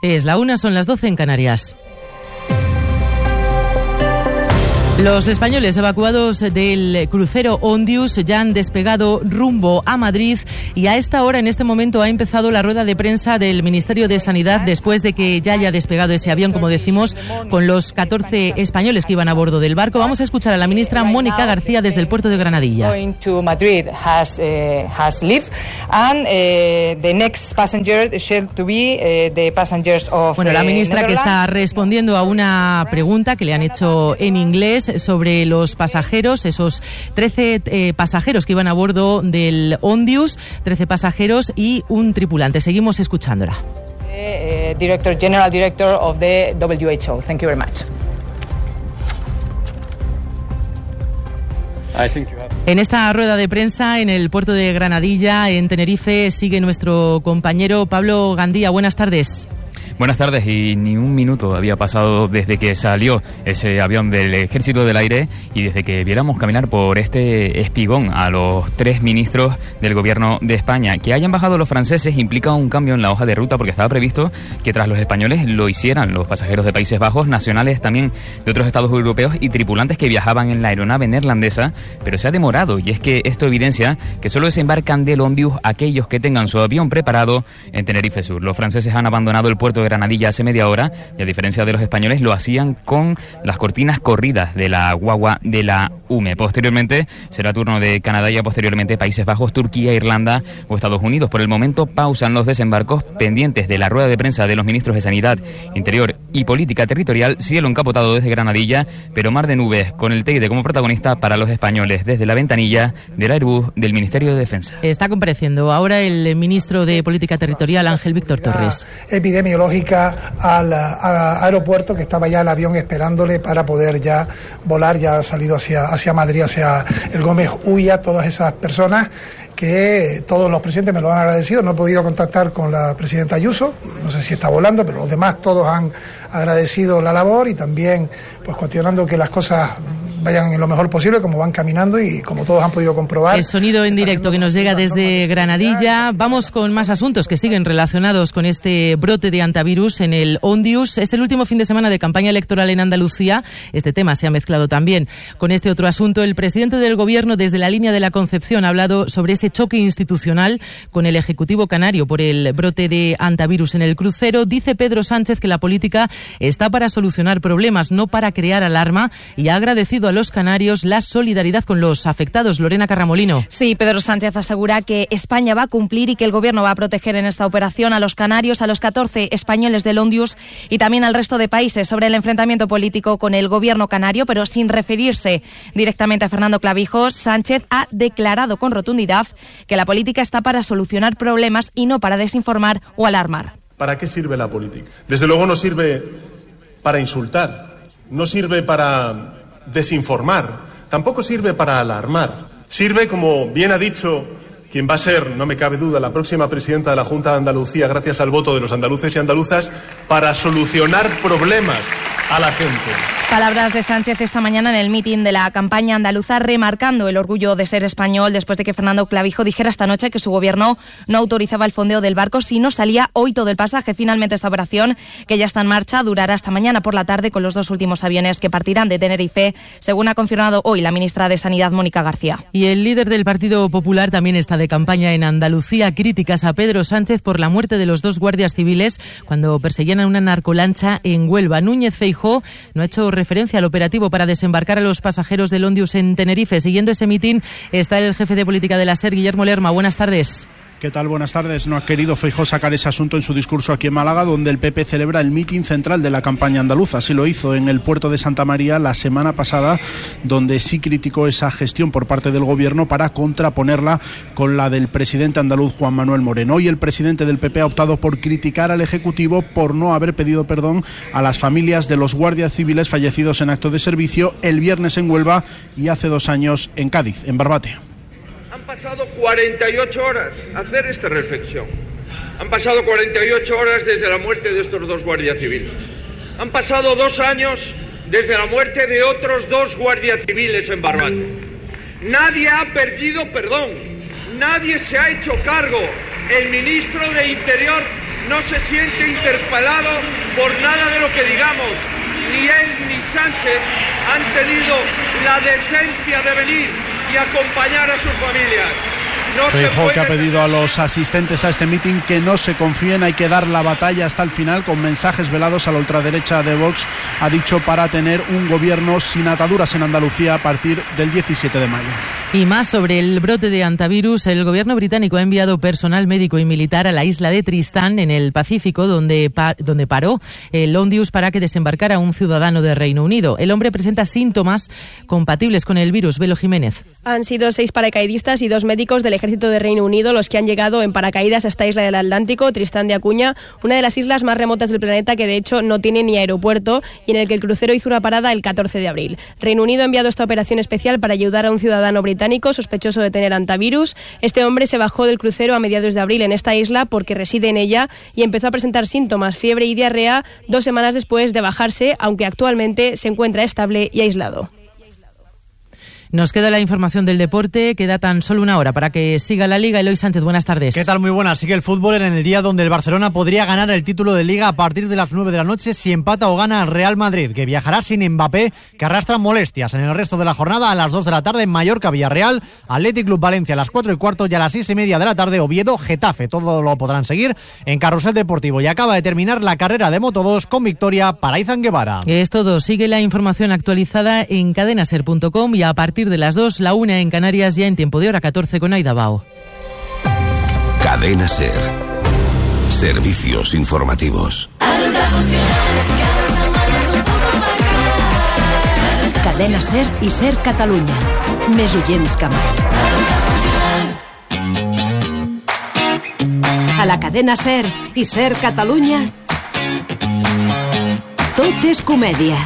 Es la 1, son las 12 en Canarias. Los españoles evacuados del crucero Ondius ya han despegado rumbo a Madrid y a esta hora, en este momento, ha empezado la rueda de prensa del Ministerio de Sanidad después de que ya haya despegado ese avión, como decimos, con los 14 españoles que iban a bordo del barco. Vamos a escuchar a la ministra Mónica García desde el puerto de Granadilla. Bueno, la ministra que está respondiendo a una pregunta que le han hecho en inglés sobre los pasajeros, esos 13 pasajeros que iban a bordo del Ondius, 13 pasajeros y un tripulante. Seguimos escuchándola. General Director of the WHO. Thank you very much. En esta rueda de prensa en el puerto de Granadilla, en Tenerife, sigue nuestro compañero Pablo Gandía. Buenas tardes. Buenas tardes, y ni un minuto había pasado desde que salió ese avión del Ejército del Aire y desde que viéramos caminar por este espigón a los 3 ministros del Gobierno de España. Que hayan bajado los franceses implica un cambio en la hoja de ruta, porque estaba previsto que tras los españoles lo hicieran los pasajeros de Países Bajos, nacionales también de otros estados europeos y tripulantes que viajaban en la aeronave neerlandesa, pero se ha demorado, y es que esto evidencia que solo desembarcan del Ondius aquellos que tengan su avión preparado en Tenerife Sur. Los franceses han abandonado el puerto de Granadilla hace media hora y, a diferencia de los españoles, lo hacían con las cortinas corridas de la guagua de la UME. Posteriormente será turno de Canadá y posteriormente Países Bajos, Turquía, Irlanda o Estados Unidos. Por el momento pausan los desembarcos, pendientes de la rueda de prensa de los ministros de Sanidad, Interior y Política Territorial. Cielo encapotado desde Granadilla, pero mar de nubes con el Teide como protagonista para los españoles desde la ventanilla del Airbus del Ministerio de Defensa. Está compareciendo ahora el ministro de Política Territorial, Ángel Víctor Torres. Epidemiológica al aeropuerto, que estaba ya el avión esperándole para poder ya volar. Ya ha salido hacia Madrid, hacia el Gómez Ulla. Todas esas personas que todos los presidentes me lo han agradecido. No he podido contactar con la presidenta Ayuso, no sé si está volando, pero los demás todos han agradecido la labor y también pues cuestionando que las cosas vayan en lo mejor posible, como van caminando y como todos han podido comprobar. El sonido en directo que nos llega desde Granadilla. Vamos con más asuntos que siguen relacionados con este brote de antivirus en el Ondius. Es el último fin de semana de campaña electoral en Andalucía. Este tema se ha mezclado también con este otro asunto. El presidente del Gobierno, desde la línea de la Concepción, ha hablado sobre ese choque institucional con el Ejecutivo canario por el brote de antivirus en el crucero. Dice Pedro Sánchez que la política está para solucionar problemas, no para crear alarma, y ha agradecido a los canarios la solidaridad con los afectados. Lorena Carramolino. Sí, Pedro Sánchez asegura que España va a cumplir y que el Gobierno va a proteger en esta operación a los canarios, a los 14 españoles del Ondius y también al resto de países. Sobre el enfrentamiento político con el Gobierno canario, pero sin referirse directamente a Fernando Clavijo, Sánchez ha declarado con rotundidad que la política está para solucionar problemas y no para desinformar o alarmar. ¿Para qué sirve la política? Desde luego no sirve para insultar, no sirve para desinformar, tampoco sirve para alarmar. Sirve, como bien ha dicho quien va a ser, no me cabe duda, la próxima presidenta de la Junta de Andalucía, gracias al voto de los andaluces y andaluzas, para solucionar problemas a la gente. Palabras de Sánchez esta mañana en el mitin de la campaña andaluza, remarcando el orgullo de ser español después de que Fernando Clavijo dijera esta noche que su gobierno no autorizaba el fondeo del barco si no salía hoy todo el pasaje. Finalmente esta operación, que ya está en marcha, durará hasta mañana por la tarde con los 2 últimos aviones que partirán de Tenerife, según ha confirmado hoy la ministra de Sanidad, Mónica García. Y el líder del Partido Popular también está de campaña en Andalucía. Críticas a Pedro Sánchez por la muerte de los 2 guardias civiles cuando perseguían a una narcolancha en Huelva. Núñez Feijóo no ha hecho referencia al operativo para desembarcar a los pasajeros del Ondius en Tenerife. Siguiendo ese mitin está el jefe de política de la SER, Guillermo Lerma. Buenas tardes. ¿Qué tal? Buenas tardes. No ha querido Feijóo sacar ese asunto en su discurso aquí en Málaga, donde el PP celebra el mitin central de la campaña andaluza. Así lo hizo en el puerto de Santa María la semana pasada, donde sí criticó esa gestión por parte del Gobierno para contraponerla con la del presidente andaluz Juan Manuel Moreno. Hoy el presidente del PP ha optado por criticar al Ejecutivo por no haber pedido perdón a las familias de los guardias civiles fallecidos en acto de servicio el viernes en Huelva y hace 2 años en Cádiz, en Barbate. Han pasado 48 horas a hacer esta reflexión. Han pasado 48 horas desde la muerte de estos 2 guardias civiles. Han pasado 2 años desde la muerte de otros 2 guardias civiles en Barbate. Nadie ha pedido perdón. Nadie se ha hecho cargo. El ministro de Interior no se siente interpelado por nada de lo que digamos. Ni él ni Sánchez han tenido la decencia de venir y acompañar a sus familias. Feijóo, que ha pedido a los asistentes a este mitin que no se confíen, hay que dar la batalla hasta el final, con mensajes velados a la ultraderecha de Vox, ha dicho, para tener un gobierno sin ataduras en Andalucía a partir del 17 de mayo. Y más sobre el brote de hantavirus. El gobierno británico ha enviado personal médico y militar a la isla de Tristán, en el Pacífico, donde paró el Ondius para que desembarcara un ciudadano de Reino Unido. El hombre presenta síntomas compatibles con el virus. Velo Jiménez. Han sido 6 paracaidistas y 2 médicos del Ejército de Reino Unido los que han llegado en paracaídas a esta isla del Atlántico, Tristán de Acuña, una de las islas más remotas del planeta que de hecho no tiene ni aeropuerto y en el que el crucero hizo una parada el 14 de abril. Reino Unido ha enviado esta operación especial para ayudar a un ciudadano británico sospechoso de tener hantavirus. Este hombre se bajó del crucero a mediados de abril en esta isla porque reside en ella y empezó a presentar síntomas, fiebre y diarrea 2 semanas después de bajarse, aunque actualmente se encuentra estable y aislado. Nos queda la información del deporte, queda tan solo una hora para que siga la Liga. Eloy Sánchez, buenas tardes. ¿Qué tal? Muy buenas. Sigue el fútbol en el día donde el Barcelona podría ganar el título de Liga a partir de las 9 de la noche si empata o gana el Real Madrid, que viajará sin Mbappé, que arrastra molestias. En el resto de la jornada, a las 2 de la tarde, Mallorca-Villarreal, Athletic Club Valencia a las 4:15 y a las 6:30 de la tarde, Oviedo-Getafe. Todo lo podrán seguir en Carrusel Deportivo. Y acaba de terminar la carrera de Moto2 con victoria para Izan Guevara. Es todo. Sigue la información actualizada en cadenaser.com y a partir de las 2, la 1 en Canarias, ya en tiempo de hora 14 con Aida Bao. Cadena Ser. Servicios informativos. Cadena Ser i Ser Catalunya. Més oients que mai. A la Cadena Ser i Ser Catalunya, tot és comèdia.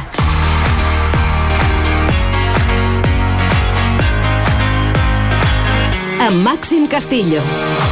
Amb Màxim Castillo.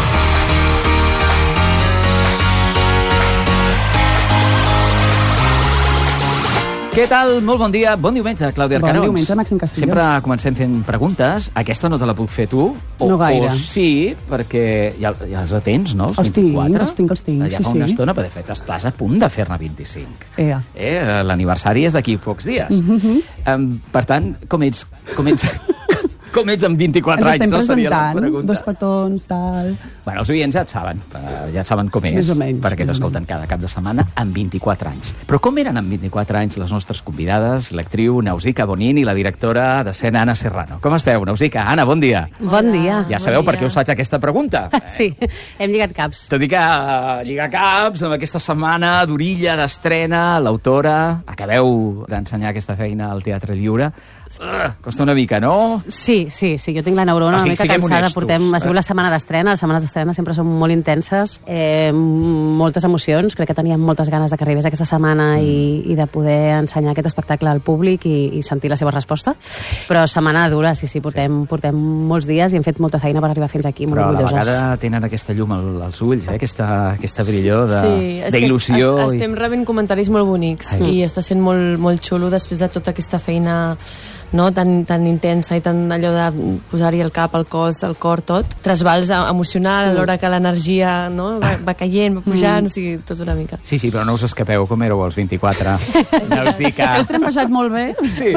Què tal? Molt bon dia. Bon diumenge, Clàudia Arcanons. Bon diumenge, Màxim Castillo. Sempre comencem fent preguntes. Aquesta no te la puc fer tu. No gaire. O sí, perquè ja els atens, no? Els tinc. Ja fa una estona, perquè de fet estàs a punt de fer-ne 25. L'aniversari és d'aquí pocs dies. Per tant, com ets amb 24 anys? Ens estem presentant, 2 petons, tal... Bueno, els oients ja et saben com és, més o menys, perquè t'escolten cada cap de setmana amb 24 anys. Però com eren amb 24 anys les nostres convidades, l'actriu Nausica Bonin i la directora d'escena Anna Serrano? Com esteu, Nausica? Anna, bon dia. Bon dia. Ja sabeu per què us faig aquesta pregunta. Sí, hem lligat caps. Tot i que lligar caps amb aquesta setmana d'orilla, d'estrena, l'autora, acabeu d'ensenyar aquesta feina al Teatre Lliure. Costa una mica, no? Sí, jo tinc la neurona una mica cansada. Ha sigut la setmana d'estrena, les setmanes d'estrena sempre són molt intenses, moltes emocions, crec que teníem moltes ganes de que arribés aquesta setmana i de poder ensenyar aquest espectacle al públic i sentir la seva resposta, però setmana dura, sí, portem molts dies i hem fet molta feina per arribar fins aquí, molt orgulloses. Però a la vegada tenen aquesta llum als ulls, aquesta brillor d'il·lusió. Sí, estem rebent comentaris molt bonics i està sent molt xulo després de tota aquesta feina tan intensa i tan allò de posar-hi el cap, el cos, el cor, tot. Trasbals emocional, alhora que l'energia va caient, va pujant, o sigui, tot una mica. Sí, però no us escapeu, com éreu als 24? Nausica. Heu trempejat molt bé. Sí.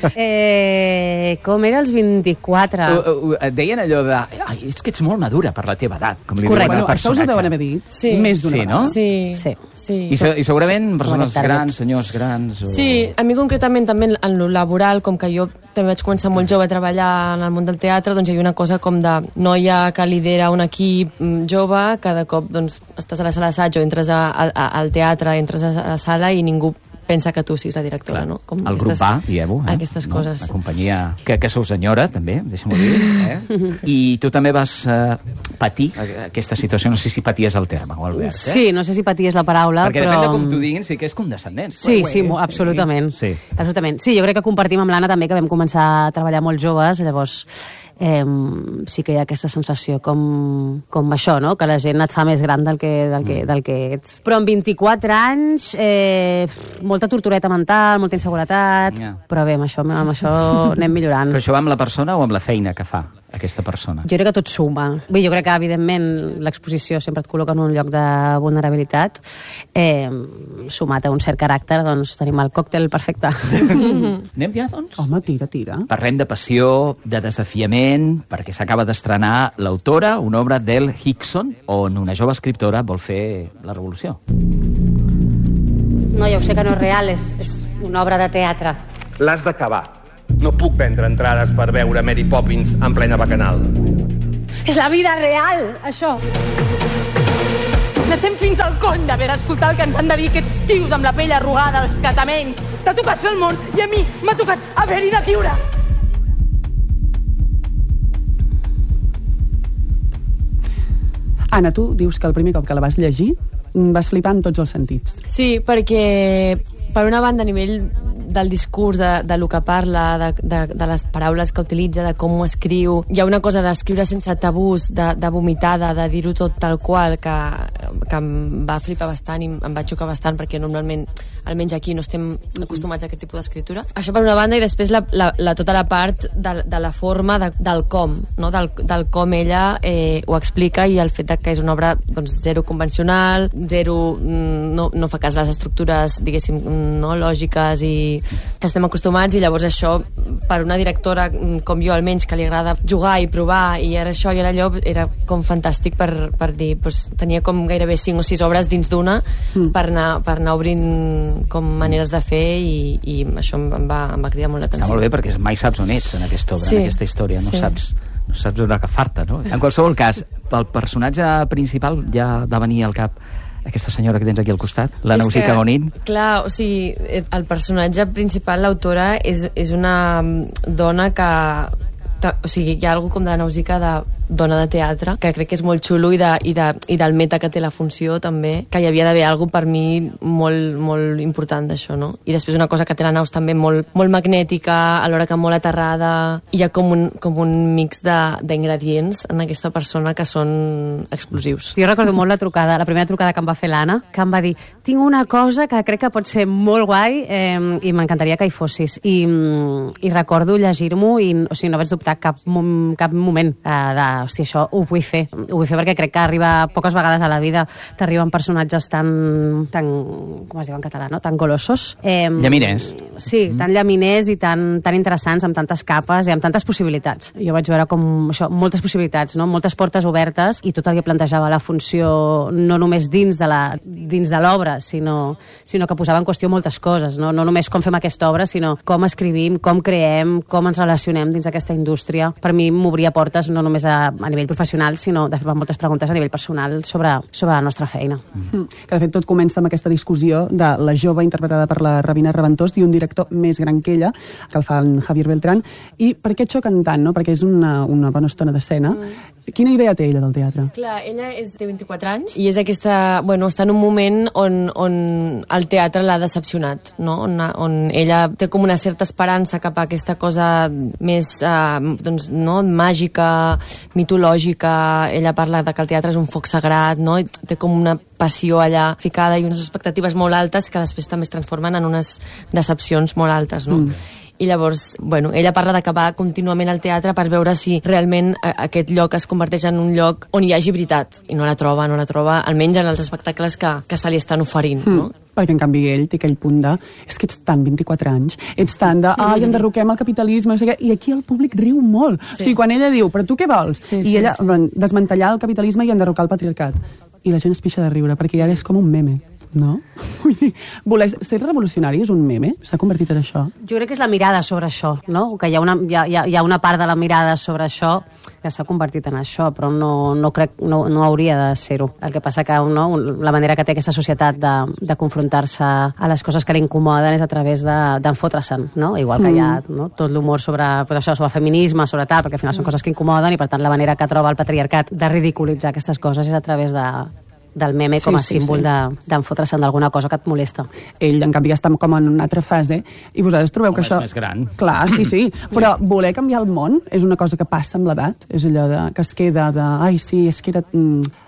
Com era els 24? Et deien allò de... és que ets molt madura per la teva edat, com li diuen al personatge. Això us ho deuen haver dit. Sí. Més d'una vegada. Sí. I segurament persones grans, senyors grans... Sí, a mi concretament també en lo laboral, com que jo també vaig començar molt jove a treballar en el món del teatre, doncs hi havia una cosa com de noia que lidera un equip jove, cada cop estàs a la sala d'assaig o entres al teatre, entres a sala i ningú pensa que tu siguis la directora, no? Com el grup A, dieu-ho. Aquestes coses. La companyia que sou senyora, també, deixa'm-ho dir. I tu també vas patir aquesta situació, no sé si paties el terme, o Albert. Sí, no sé si paties la paraula, perquè depèn de com t'ho diguin, sí que és condescendent. Sí, absolutament. Sí, jo crec que compartim amb l'Anna també que vam començar a treballar molt joves, llavors sí que hi ha aquesta sensació com això, no? Que la gent et fa més gran del que ets. Però amb 24 anys, molta tortureta mental, molta inseguretat, però bé, amb això anem millorant. Però això va amb la persona o amb la feina que fa? aquesta persona? Jo crec que tot suma. Bé, jo crec que, evidentment, l'exposició sempre et col·loca en un lloc de vulnerabilitat. Sumat a un cert caràcter, doncs tenim el còctel perfecte. Anem ja, doncs? Home, tira. Parlem de passió, de desafiament, perquè s'acaba d'estrenar l'autora, una obra d'Elle Hickson, on una jove escriptora vol fer la revolució. No, ja ho sé que no és real, és una obra de teatre. L'has d'acabar. No puc vendre entrades per veure Mary Poppins en plena bacanal. És la vida real, això. N'estem fins al cony d'haver escoltat el que ens han de dir aquests tios amb la pell arrugada als casaments. T'ha tocat fer el món i a mi m'ha tocat haver-hi de viure. Anna, tu dius que el primer cop que la vas llegir vas flipar en tots els sentits. Sí, perquè per una banda, a nivell del discurs, de lo que parla, de les paraules que utilitza, de com ho escriu, hi ha una cosa d'escriure sense tabús, de vomitada, de dir-ho tot tal qual, que em va flipar bastant i em va xocar bastant, perquè normalment, almenys aquí, no estem acostumats a aquest tipus d'escriptura. Això per una banda, i després tota la part de la forma, del com, no? del com ella ho explica, i el fet que és una obra doncs, zero convencional, no fa cas a les estructures, diguéssim, no lògiques i que estem acostumats, i llavors això per una directora com jo almenys, que li agrada jugar i provar, i era això i era allò, era com fantàstic per dir, doncs, tenia com gairebé 5 o 6 obres dins d'una per anar obrint com maneres de fer, i això em va cridar molt l'atenció. Està molt bé, perquè mai saps on ets en aquesta obra, en aquesta història, no saps on agafar-te, no? En qualsevol cas, pel personatge principal ja ha de venir al cap aquesta senyora que tens aquí al costat, la Nausicaa Gonin. Clar, o sigui, el personatge principal, l'autora, és una dona que... O sigui, hi ha alguna com de la Nausicaa de dona de teatre, que crec que és molt xulo, i del meta que té la funció també, que hi havia d'haver alguna per mi molt, molt important d'això, no? I després una cosa que té la Naus també molt magnètica, alhora que molt aterrada, i hi ha com un mix d'ingredients en aquesta persona que són explosius. Jo recordo molt la primera trucada que em va fer l'Anna, que em va dir, tinc una cosa que crec que pot ser molt guai i m'encantaria que hi fossis. I recordo llegir-m'ho i o sigui, no vaig dubtar cap moment hòstia, això ho vull fer perquè crec que arriba poques vegades a la vida, t'arriben personatges tan com es diu en català, no? Tan golossos. Llaminers. Sí, tan llaminers i tan interessants, amb tantes capes i amb tantes possibilitats. Jo vaig veure com això, moltes possibilitats, no? Moltes portes obertes, i tot el que plantejava la funció no només dins de l'obra, sinó que posava en qüestió moltes coses, no només com fem aquesta obra, sinó com escrivim, com creem, com ens relacionem dins d'aquesta indústria. Per mi m'obria portes no només a nivell professional, sinó de fer moltes preguntes a nivell personal sobre la nostra feina. Que de fet tot comença amb aquesta discussió de la jove interpretada per la Rabina Reventós i un director més gran que ella, que el fa en Javier Beltrán. I per què xoquen tant, no? Perquè és una bona estona d'escena. Quina idea té ella del teatre? Clar, ella té 24 anys i és aquesta... Bueno, està en un moment on el teatre l'ha decepcionat, no? On ella té com una certa esperança cap a aquesta cosa més doncs, no? Màgica, mitològica. Ella parla de que el teatre és un foc sagrat, no? I té com una passió allà ficada i unes expectatives molt altes que després també es transformen en unes decepcions molt altes, no? I llavors, bueno, ella parla d'acabar contínuament al teatre per veure si realment aquest lloc es converteix en un lloc on hi hagi veritat, i no la troba, almenys en els espectacles que se li estan oferint, no? Perquè en canvi ell té aquell punt de és que ets tan 24 anys, ets tan de enderroquem el capitalisme, no sé què, i aquí el públic riu molt. O sigui, quan ella diu, però tu què vols? I ella, desmantellar el capitalisme i enderrocar el patriarcat. I la gent es pixa de riure, perquè ara és com un meme. No? Vull dir, voler ser revolucionari és un meme? S'ha convertit en això? Jo crec que és la mirada sobre això, no? Que hi ha una part de la mirada sobre això que s'ha convertit en això, però no hauria de ser-ho. El que passa que la manera que té aquesta societat de confrontar-se a les coses que l'incomoden és a través d'enfotre-se'n, no? Igual que hi ha tot l'humor sobre el feminisme, sobre tal, perquè al final són coses que incomoden, i per tant la manera que troba el patriarcat de ridiculitzar aquestes coses és a través del meme com a símbol d'enfotre-se'n d'alguna cosa que et molesta. Ell, en canvi, està com en una altra fase, i vosaltres trobeu que això... és més gran. Clar, sí, però voler canviar el món és una cosa que passa amb l'edat, és allò que es queda de... Ai, sí, és que era...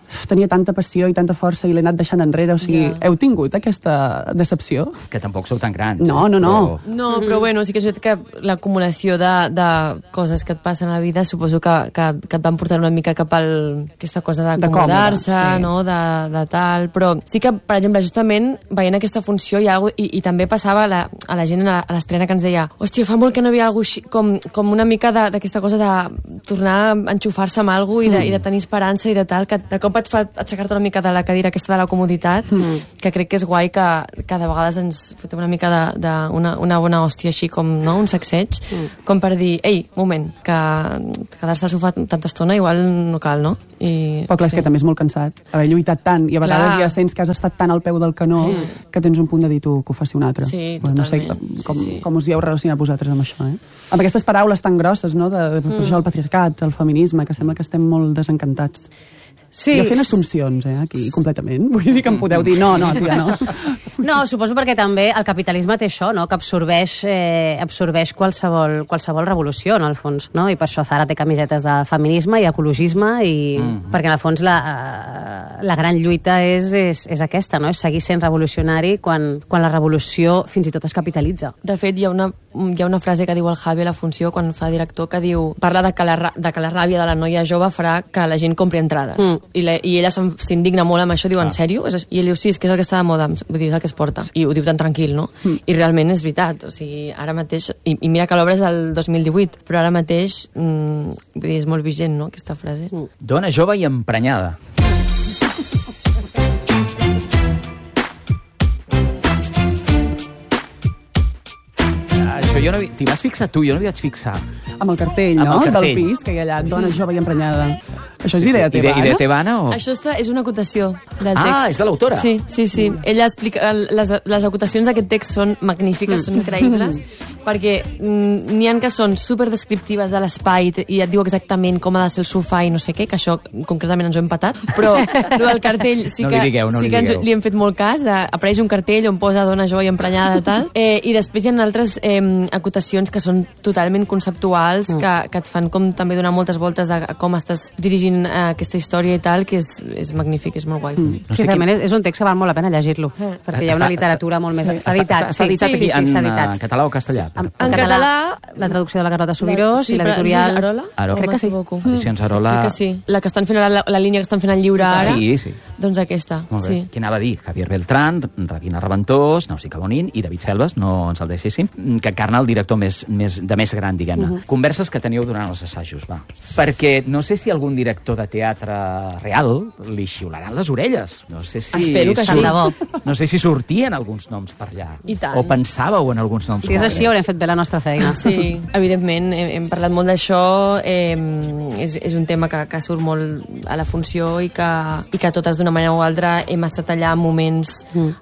tenia tanta passió i tanta força i l'he anat deixant enrere, o sigui, heu tingut aquesta decepció? Que tampoc sou tan grans. No. No, però bueno, sí que és veritat que l'acumulació de coses que et passen a la vida suposo que et van portar una mica cap a aquesta cosa d'acomodar-se, no? De tal, però sí que, per exemple, justament veient aquesta funció i també passava a la gent a l'estrena que ens deia, hòstia, fa molt que no hi havia alguna cosa com una mica d'aquesta cosa de tornar a enxufar-se amb alguna cosa i de tenir esperança i de tal, que de cop et fa aixecar-te una mica de la cadira aquesta de la comoditat, que crec que és guai que de vegades ens fotem una mica d'una bona hòstia així com, no?, un sacseig, com per dir, ei, moment, que quedar-se al sofà tanta estona igual no cal, no? Però clar, és que també és molt cansat haver lluitat tant i a vegades ja sents que has estat tan al peu del canó que tens un punt de dir tu que ho faci un altre. Sí, no sé com us hi heu relacionat vosaltres amb això, amb aquestes paraules tan grosses, no?, el patriarcat, el feminisme, que sembla que estem molt desencantats. Sí. Jo fent assumpcions, aquí, completament. Vull dir que em podeu dir, no, tia, no. No, suposo perquè també el capitalisme té això, no?, que absorbeix qualsevol revolució, en el fons, no? I per això Zara té camisetes de feminisme i ecologisme, perquè en el fons la gran lluita és aquesta, no?, és seguir sent revolucionari quan la revolució fins i tot es capitalitza. De fet, hi ha una frase que diu el Javi a la funció quan fa director, que diu, parla de que la ràbia de la noia jove farà que la gent compri entrades. I ella s'indigna molt amb això, diu, en sèrio? I ell diu, sí, és que és el que està de moda, vull dir, és el que es porta. I ho diu tan tranquil, no? I realment és veritat, o sigui, ara mateix, i mira que l'obra és del 2018, però ara mateix, vull dir, és molt vigent, no?, aquesta frase. Dona jove i emprenyada. Això jo no... T'hi vas fixar tu, jo no m'hi vaig fixar. Amb el cartell, no?, del pis, que hi ha allà, dona jove i emprenyada. Això és idea teva, Idea teva, Anna? Això és una acotació del text. Ah, és de l'autora? Sí. Ella explica... Les acotacions d'aquest text són magnífiques, són increïbles, perquè n'hi ha que són superdescriptives de l'espai i et diu exactament com ha de ser el sofà i no sé què, que això concretament ens ho hem patat, però el del cartell sí que li hem fet molt cas, apareix un cartell on posa dona jove i emprenyada i tal, i després hi ha altres acotacions que són totalment conceptuals, que et fan com també donar moltes voltes de com estàs dirigint aquesta història i tal, que és magnífic, és molt guai. Sí, realment és un text que val molt la pena llegir-lo, perquè hi ha una literatura molt més... Està editat aquí en català o castellà? En català, la traducció de la Carlota Subirós i l'editorial... Arola? Crec que sí. Edicions Arola... Crec que sí. La que estan fent ara, la línia que estan fent al llibre ara, sí. Doncs aquesta. Molt bé. Qui anava a dir? Javier Beltrán, Rabina Reventós, Nausica Bonin i David Selves, no ens el deixéssim, que encarna el director de més gran, diguem-ne. Converses que teníeu durant els assajos, va. Perquè no sé si algun director de teatre real li xiularan les orelles. No sé si... Espero que sí. No sé si sortien alguns noms per allà. I tant. O pensàveu en alguns noms. Si és així, haurem fet bé la nostra feina. Sí, evidentment, hem parlat molt d'això, és un tema que surt molt a la funció i que totes d'una manera o altra hem estat allà en moments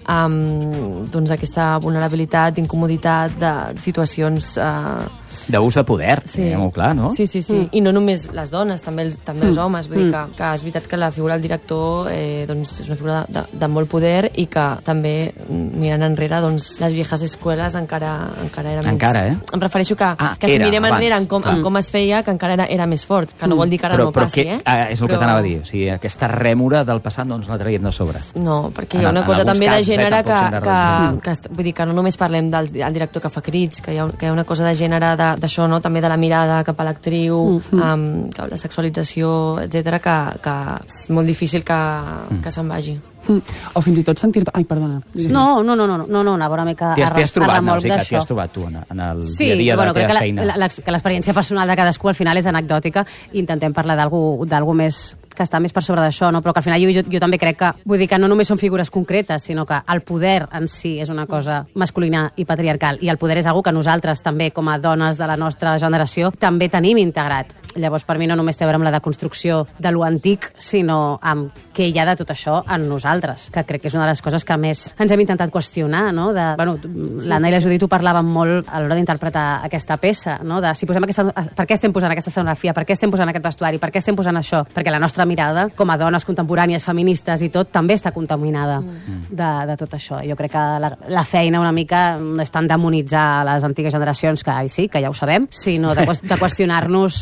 doncs d'aquesta vulnerabilitat, d'incomoditat, de situacions... d'ús de poder, molt clar, no? Sí. I no només les dones, també els homes. Vull dir que és veritat que la figura del director doncs és una figura de molt poder i que també, mirant enrere, doncs les viejas escoles encara era més... Encara, Em refereixo que si mirem enrere en com es feia, que encara era més fort, que no vol dir que ara no passi, és el que t'anava a dir, o sigui, aquesta rèmora del passat no ens la traiem de sobre. No, perquè hi ha una cosa també de gènere que vull dir que no només parlem del director que fa crits, que hi ha una cosa de gènere d'això, no? També de la mirada cap a l'actriu, la sexualització, etc, que és molt difícil que se'n vagi. O fins i tot sentir-te... Ai, perdona. No, anava una mica a remolc d'això. T'hi has trobat tu en el dia a dia de la teva feina. Sí, que l'experiència personal de cadascú al final és anecdòtica i intentem parlar d'algú més que està més per sobre d'això, no? Però que al final jo també crec que, vull dir que no només són figures concretes, sinó que el poder en si és una cosa masculina i patriarcal, i el poder és algo que nosaltres també, com a dones de la nostra generació, també tenim integrat. Llavors, per mi no només té a veure amb la deconstrucció de lo antic, sinó amb què hi ha de tot això en nosaltres, que crec que és una de les coses que més ens hem intentat qüestionar, no? L'Anna i la Judit ho parlaven molt a l'hora d'interpretar aquesta peça, no? De si posem per què estem posant aquesta escenografia, per què estem posant aquest vestuari, per què estem posant això? Perquè la nostra mirada, com a dones contemporànies, feministes i tot, també està contaminada de tot això. Jo crec que la feina una mica no és tant demonitzar les antigues generacions, que sí, que ja ho sabem, sinó de qüestionar-nos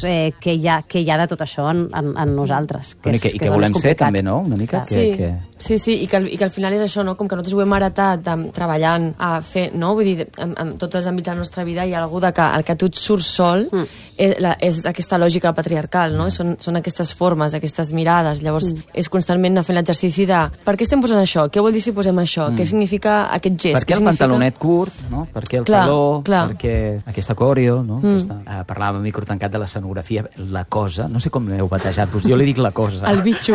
què hi ha de tot això en nosaltres. I que volem ser també, no? Una mica. Sí, i que al final és això, no? Com que nosaltres ho hem heretat treballant a fer, no? Vull dir, en tots els àmbits de la nostra vida hi ha algú que el que tu et surts sol és aquesta lògica patriarcal, no? Són aquestes formes, aquestes mirades. Llavors és constantment anar fent l'exercici de per què estem posant això? Què vol dir si posem això? Què significa aquest gest? Per què el pantalonet curt? No? Per què el taló? Per què aquesta coreo? No? Parlàvem a micro tancat de l'escenografia, la cosa, no sé com l'heu batejat, jo li dic la cosa. El bitxo.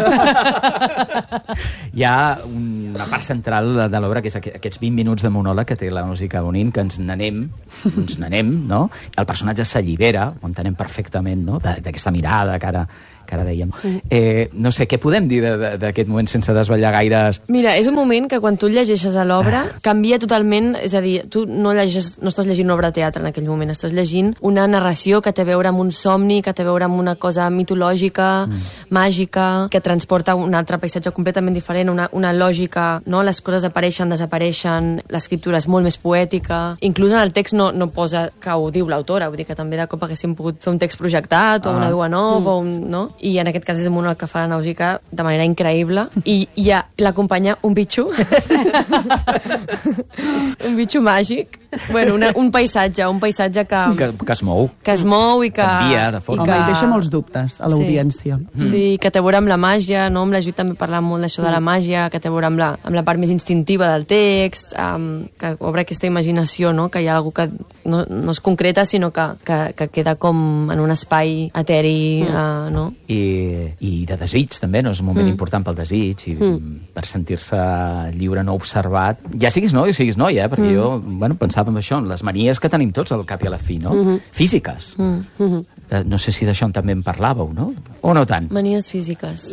Hi ha una part central de l'obra que és aquests 20 minuts de monòleg que té la música Bonin, que ens n'anem, no? El personatge s'allibera, ho entenem perfectament, no? D'aquesta mirada que ara dèiem. No sé, què podem dir d'aquest moment sense desvetllar gaires? Mira, és un moment que quan tu llegeixes a l'obra canvia totalment, és a dir, tu no estàs llegint una obra de teatre en aquell moment, estàs llegint una narració que té a veure amb un somni, que té a veure amb una cosa mitològica, màgica, que transporta un altre paisatge completament diferent, una lògica, no? Les coses apareixen, desapareixen, l'escriptura és molt més poètica, inclús en el text no posa que ho diu l'autora, vull dir que també de cop haguéssim pogut fer un text projectat o una dua nova, no? I en aquest cas és un monòleg que fa la Nausica de manera increïble i l'acompanya un bitxo un bitxo màgic, bueno, un paisatge que es mou i que canvia de forma. I deixa molts dubtes a l'audiència. Sí, que té a veure amb la màgia, no? Amb l'Ajut també parlàvem molt d'això de la màgia, que té a veure amb la part més instintiva del text, que obre aquesta imaginació, no? Que hi ha algú que no és concreta, sinó que queda com en un espai eteri, no? I de desig, també, no? És un moment important pel desig i per sentir-se lliure, no observat. Ja siguis noi o siguis noia, perquè jo pensava en això, en les manies que tenim tots al cap i a la fi, no? Físiques. No sé si d'això també en parlàveu, no? O no tant? Manies físiques.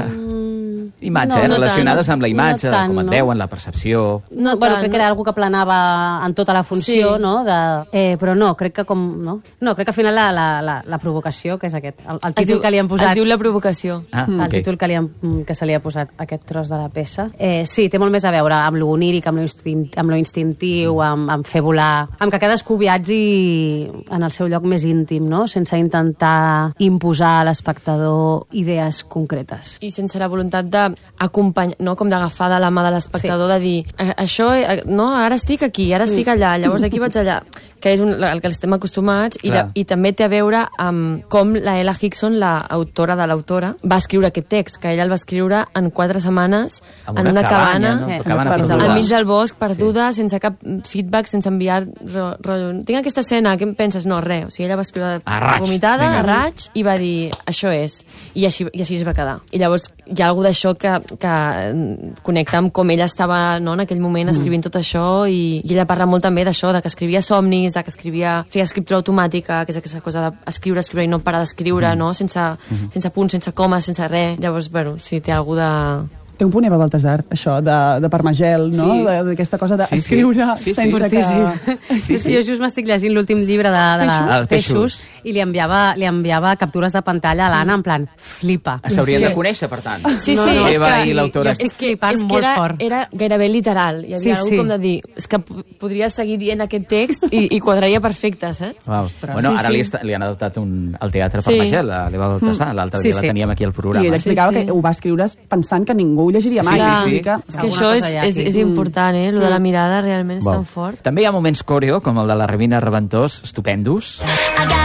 Imatge, relacionades amb la imatge, com et veuen, la percepció... Crec que era algú que planava en tota la funció, no? Però no, crec que crec que al final la provocació, que és aquest, el títol que li han posat... Es diu La provocació. El títol que se li ha posat aquest tros de la peça. Sí, té molt més a veure amb lo oníric, amb lo instintiu, amb fer volar, amb que cadascú viatgi en el seu lloc més íntim, no? Sense intentar imposar a l'espectador idees concretes. I sense la voluntat d'acompanyar, no? Com d'agafar de la mà de l'espectador, de dir, això, no, ara estic aquí, ara estic allà, llavors d'aquí vaig allà, que és el que estem acostumats, i també té a veure amb com la Ella Hickson, l'autora de l'autora, va escriure aquest text, que ella el va escriure en 4 setmanes en una cabana enmig del bosc, perduda, sense cap feedback, sense enviar tinc aquesta escena, què em penses? No, res, o sigui, ella va escriure vomitada, a raig, i va dir, això és, i així es va quedar. I llavors hi ha alguna d'això que connecta amb com ella estava, no, en aquell moment escrivint tot això, i ella parla molt també d'això, que escrivia somnis, que feia escriptura automàtica, que és aquesta cosa d'escriure i no parar d'escriure, no? Sense punts, sense comes, sense res. Llavors, bueno, sí, té algú de... Té un punt Eva Baltasar, això, de Parmagel, no? D'aquesta cosa d'escriure sense que... Sí, jo just m'estic llegint l'últim llibre de Peixos i li enviava captures de pantalla a l'Anna en plan, flipa. S'haurien de conèixer, per tant. Sí, Eva i l'autora. És que era gairebé literal. Hi havia algú com de dir, és que podria seguir dient aquest text i quadraria perfecte, saps? Bueno, ara li han adoptat al teatre Parmagel, a l'Eva Baltasar, l'altre dia la teníem aquí al programa. I ell explicava que ho va escriure pensant que ningú ho llegiria mai. És que això és important, lo de la mirada realment és tan fort. També hi ha moments coreo, com el de la Revina Reventós, estupendos.